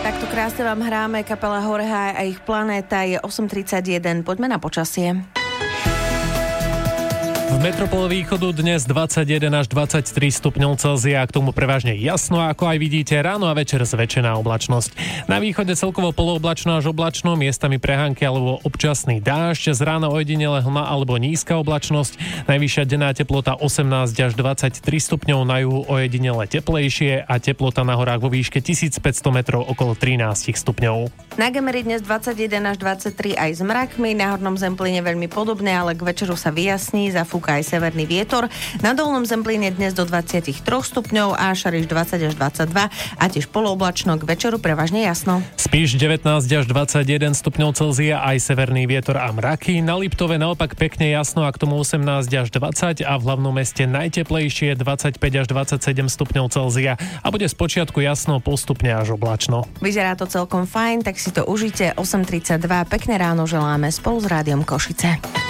Takto krásne vám hráme kapela Horehaj a ich Planéta. Je 8:31. Poďme na počasie. V metropole východu dnes 21 až 23 stupňov Celzia, k tomu prevažne jasno, ako aj vidíte, ráno a večer zväčšená oblačnosť. Na východe celkovo polooblačno až oblačno, miestami prehánky alebo občasný dážď, z rána ojedinele hmla alebo nízka oblačnosť, najvyššia denná teplota 18 až 23 stupňov, na juhu ojedinele teplejšie a teplota na horách vo výške 1500 metrov okolo 13 stupňov. Na Gemeri dnes 21 až 23 aj s mrakmi, na hornom Zemplíne veľmi podobné, ale k večeru sa vyjasní, zafúka aj severný vietor. Na dolnom Zemplíne dnes do 23 stupňov a Šariš 20 až 22 a tiež polooblačno, k večeru prevažne jasno. Spíš 19 až 21 stupňov Celzia, aj severný vietor a mraky. Na Liptove naopak pekne jasno a k tomu 18 až 20 a v hlavnom meste najteplejšie 25 až 27 stupňov Celzia a bude spočiatku jasno, postupne až oblačno. Vyzerá to celkom fajn, tak si to užite. 8:32, pekné ráno želáme spolu s Rádiom Košice.